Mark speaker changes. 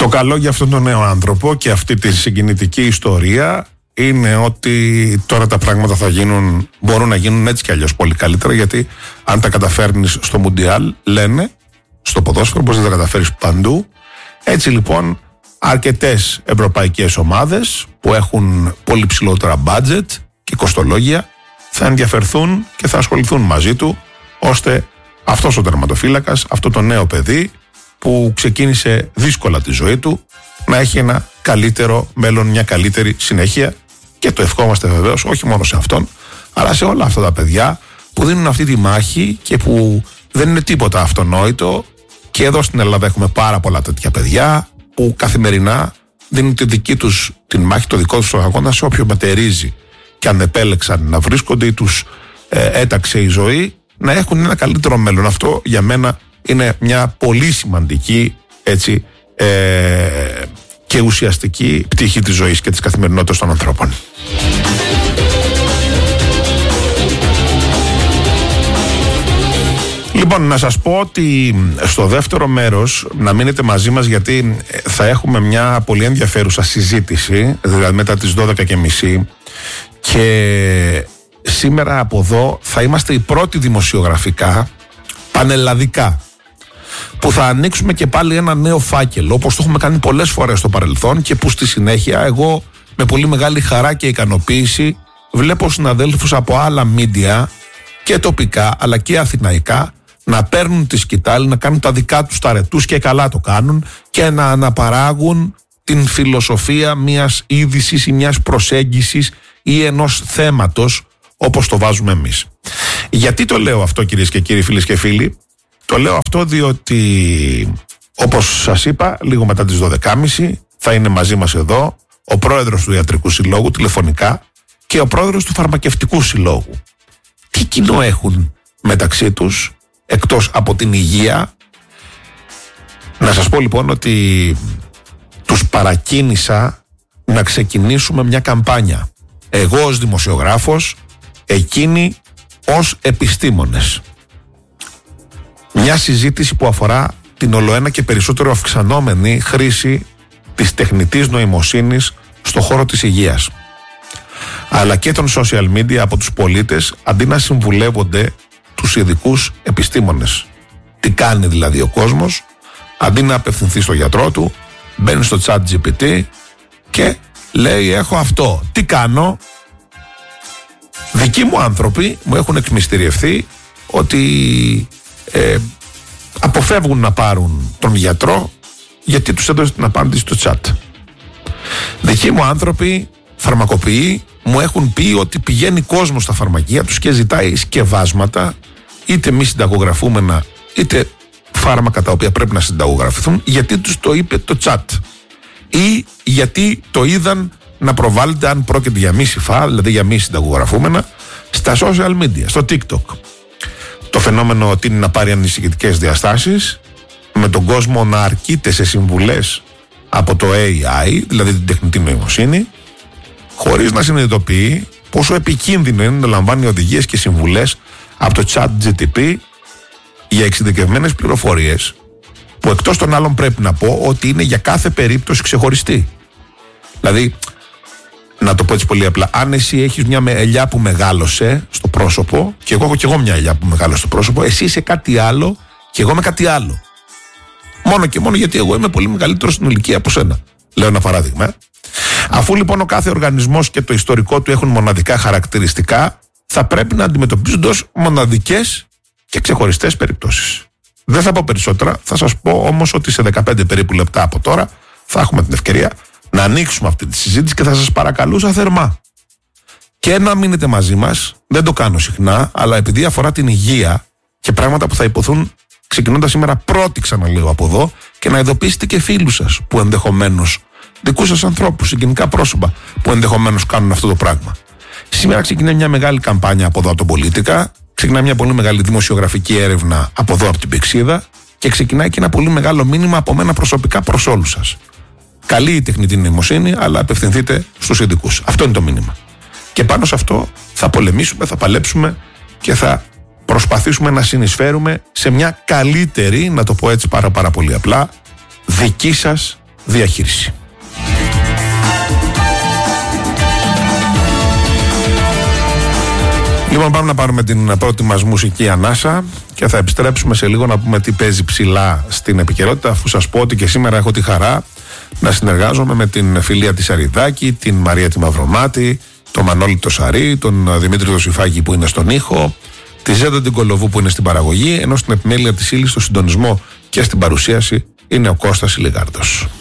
Speaker 1: Το καλό για αυτόν τον νέο άνθρωπο και αυτή τη συγκινητική ιστορία είναι ότι τώρα τα πράγματα μπορούν να γίνουν έτσι κι αλλιώς πολύ καλύτερα, γιατί αν τα καταφέρνεις στο Μουντιάλ, λένε, στο ποδόσφαιρο μπορείς να τα καταφέρεις παντού. Έτσι λοιπόν αρκετές ευρωπαϊκές ομάδες που έχουν πολύ ψηλότερα budget και κοστολόγια θα ενδιαφερθούν και θα ασχοληθούν μαζί του, ώστε αυτός ο τερματοφύλακας, αυτό το νέο παιδί που ξεκίνησε δύσκολα τη ζωή του, να έχει ένα καλύτερο μέλλον, μια καλύτερη συνέχεια, και το ευχόμαστε βεβαίως όχι μόνο σε αυτόν, αλλά σε όλα αυτά τα παιδιά που δίνουν αυτή τη μάχη και που δεν είναι τίποτα αυτονόητο. Και εδώ στην Ελλάδα έχουμε πάρα πολλά τέτοια παιδιά που καθημερινά δίνουν τη δική τους την μάχη, το δικό τους αγώνα, σε όποιο μετερίζει και αν επέλεξαν να βρίσκονται ή τους έταξε η ζωή, να έχουν ένα καλύτερο μέλλον. Αυτό για μένα είναι μια πολύ σημαντική και ουσιαστική πτυχή της ζωής και της καθημερινότητας των ανθρώπων. Λοιπόν, να σας πω ότι στο δεύτερο μέρος να μείνετε μαζί μας, γιατί θα έχουμε μια πολύ ενδιαφέρουσα συζήτηση, δηλαδή μετά τις 12:30, και σήμερα από εδώ θα είμαστε οι πρώτοι δημοσιογραφικά πανελλαδικά που θα ανοίξουμε και πάλι ένα νέο φάκελο, όπως το έχουμε κάνει πολλές φορές στο παρελθόν, και που στη συνέχεια εγώ με πολύ μεγάλη χαρά και ικανοποίηση βλέπω συναδέλφους από άλλα μίντια και τοπικά αλλά και αθηναϊκά να παίρνουν τη σκητάλη, να κάνουν τα δικά τους τα ρετούς, και καλά το κάνουν, και να αναπαράγουν την φιλοσοφία μιας είδησης ή μιας προσέγγισης ή ενός θέματος, όπως το βάζουμε εμείς. Γιατί το λέω αυτό, κυρίες και κύριοι, φίλες και φίλοι? Το λέω αυτό διότι, όπως σας είπα, λίγο μετά τις 12:30 θα είναι μαζί μας εδώ ο πρόεδρος του Ιατρικού Συλλόγου τηλεφωνικά και ο πρόεδρος του Φαρμακευτικού Συλλόγου. Τι κοινό έχουν μεταξύ τους εκτός από την υγεία? Να σας πω λοιπόν ότι τους παρακίνησα να ξεκινήσουμε μια καμπάνια. Εγώ ως δημοσιογράφος, εκείνοι ως επιστήμονες. Μια συζήτηση που αφορά την ολοένα και περισσότερο αυξανόμενη χρήση της τεχνητής νοημοσύνης στον χώρο της υγείας, αλλά και των social media από τους πολίτες, αντί να συμβουλεύονται τους ειδικούς επιστήμονες. Τι κάνει δηλαδή ο κόσμος? Αντί να απευθυνθεί στο γιατρό του, μπαίνει στο chat GPT και λέει έχω αυτό. Τι κάνω? Δικοί μου άνθρωποι μου έχουν εκμυστηριευθεί ότι αποφεύγουν να πάρουν τον γιατρό γιατί τους έδωσε την απάντηση στο chat. Δικοί μου άνθρωποι φαρμακοποιοί μου έχουν πει ότι πηγαίνει κόσμος στα φαρμακεία τους και ζητάει σκευάσματα, είτε μη συνταγογραφούμενα είτε φάρμακα τα οποία πρέπει να συνταγογραφηθούν, γιατί τους το είπε το chat ή γιατί το είδαν να προβάλλεται, αν πρόκειται για μη συφά, δηλαδή για μη συνταγογραφούμενα, στα social media, στο TikTok. Το φαινόμενο ότι είναι να πάρει ανησυχητικές διαστάσεις, με τον κόσμο να αρκείται σε συμβουλές από το AI, δηλαδή την τεχνητή νοημοσύνη, χωρίς να συνειδητοποιεί πόσο επικίνδυνο είναι να λαμβάνει οδηγίες και συμβουλές από το chat GTP για εξειδικευμένες πληροφορίες, που εκτός των άλλων πρέπει να πω ότι είναι για κάθε περίπτωση ξεχωριστή. Δηλαδή, να το πω έτσι πολύ απλά, αν εσύ έχεις μια ελιά που μεγάλωσε στο πρόσωπο, και εγώ έχω και εγώ μια ελιά που μεγάλωσε στο πρόσωπο, εσύ είσαι κάτι άλλο και εγώ είμαι κάτι άλλο. Μόνο και μόνο γιατί εγώ είμαι πολύ μεγαλύτερο στην ηλικία από σένα. Λέω ένα παράδειγμα. Αφού λοιπόν ο κάθε οργανισμός και το ιστορικό του έχουν μοναδικά χαρακτηριστικά, θα πρέπει να αντιμετωπίζονται ως μοναδικές και ξεχωριστές περιπτώσεις. Δεν θα πω περισσότερα, θα σας πω όμως ότι σε 15 περίπου λεπτά από τώρα θα έχουμε την ευκαιρία να ανοίξουμε αυτή τη συζήτηση και θα σας παρακαλούσα θερμά και να μείνετε μαζί μας. Δεν το κάνω συχνά, αλλά επειδή αφορά την υγεία και πράγματα που θα υποθούν ξεκινώντας σήμερα πρώτοι, ξαναλέω από εδώ, και να ειδοποιήσετε και φίλους σας που ενδεχομένως, δικούς σας ανθρώπους, συγγενικά πρόσωπα που ενδεχομένως κάνουν αυτό το πράγμα. Σήμερα ξεκινάει μια μεγάλη καμπάνια από εδώ από τον Πολίτικα, ξεκινάει μια πολύ μεγάλη δημοσιογραφική έρευνα από εδώ από την Πυξίδα και ξεκινάει και ένα πολύ μεγάλο μήνυμα από μένα προσωπικά προς όλους σας. Καλή η τεχνητή νοημοσύνη, αλλά απευθυνθείτε στους ειδικούς. Αυτό είναι το μήνυμα. Και πάνω σε αυτό θα πολεμήσουμε, θα παλέψουμε και θα προσπαθήσουμε να συνεισφέρουμε σε μια καλύτερη, να το πω έτσι πάρα πολύ απλά, δική σας διαχείριση. Λοιπόν, πάμε να πάρουμε την πρώτη μας μουσική ανάσα και θα επιστρέψουμε σε λίγο να πούμε τι παίζει ψηλά στην επικαιρότητα, αφού σας πω ότι και σήμερα έχω τη χαρά να συνεργάζομαι με την Φιλία τη Σαριδάκη, την Μαρία τη Μαυρομάτη, τον Μανώλη το Σαρή, τον Δημήτρη το Σιφάκη που είναι στον ήχο, τη Ζέντα την Κολοβού που είναι στην παραγωγή, ενώ στην επιμέλεια της ύλης, στο συντονισμό και στην παρουσίαση είναι ο Κώστας Ηλιγάρδος.